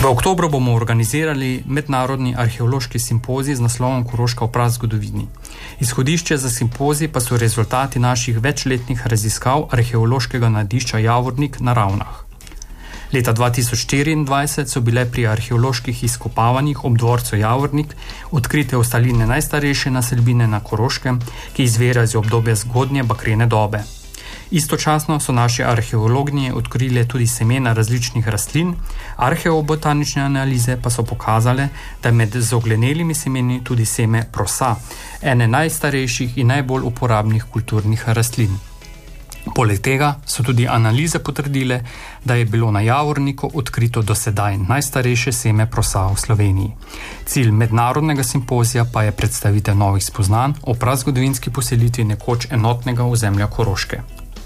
oktobru bomo organizirali mednarodni arheološki simpozij z naslovom Koroška v prazgodovini. Izhodišče za simpozij pa so rezultati naših večletnih raziskav arheološkega nadišča Javornik na Ravnah. Leta 2024 so bile pri arheoloških izkopavanjih ob dvorcu Javornik odkrite ostaline najstarejše naselbine na Koroškem, ki izvirajo iz obdobja zgodnje bakrene dobe. Istočasno so naše arheologinje odkrile tudi semena različnih rastlin, arheobotanične analize pa so pokazale, da je med zoglenelimi semeni tudi seme prosa, ene najstarejših in najbolj uporabnih kulturnih rastlin. Poleg tega so tudi analize potrdile, da je bilo na Javorniku odkrito do sedaj najstarejše seme prosa v Sloveniji. Cilj mednarodnega simpozija pa je predstavitev novih spoznanj o prazgodovinski poselitvi nekoč enotnega ozemlja Koroške.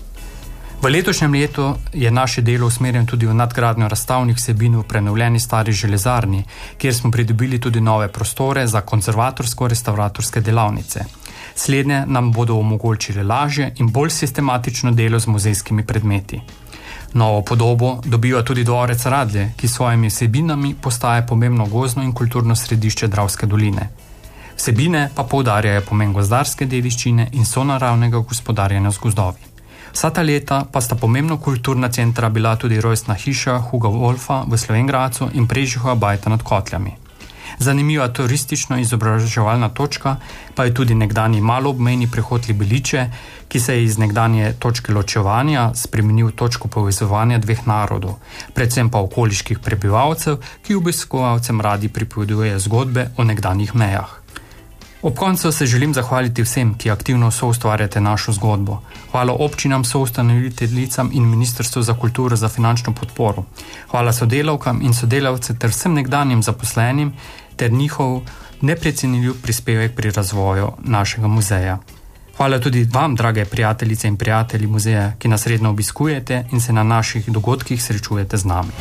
V letošnjem letu je naše delo usmerjeno tudi v nadgradnjo razstavnih vsebin v prenovljeni stari železarni, kjer smo pridobili tudi nove prostore za konzervatorsko-restauratorske delavnice. Slednje nam bodo omogočile lažje in bolj sistematično delo z muzejskimi predmeti. Novo podobo dobiva tudi dvorec Radlje, ki s svojimi vsebinami postaje pomembno gozdno in kulturno središče Dravske doline. Vsebine pa poudarjajo pomen gozdarske dediščine in sonaravnega gospodarjenja z gozdovi. Vsa ta leta pa sta pomembno kulturna centra bila tudi rojstna hiša Huga Wolfa v Slovenj Gradcu in Prežihova bajta nad Kotljami. Zanimiva turistično-izobraževalna točka pa je tudi nekdanji maloobmejni prehod Libeliče, ki se je iz nekdanje točke ločevanja spremenil v točko povezovanja dveh narodov, predvsem pa okoliških prebivalcev, ki obiskovalcem radi pripovedujejo zgodbe o nekdanjih mejah. Ob koncu se želim zahvaliti vsem, ki aktivno soustvarjate našo zgodbo. Hvala občinam, soustanoviteljicam in Ministrstvu za kulturo za finančno podporo. Hvala sodelavkam in sodelavce ter vsem nekdanjim zaposlenim ter njihov neprecenljiv prispevek pri razvoju našega muzeja. Hvala tudi vam, drage prijateljice in prijatelji muzeja, ki nas redno obiskujete in se na naših dogodkih srečujete z nami.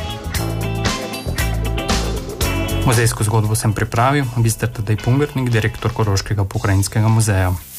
Muzejsko zgodbo sem pripravil, magister Tadej Pungartnik, direktor Koroškega pokrajinskega muzeja.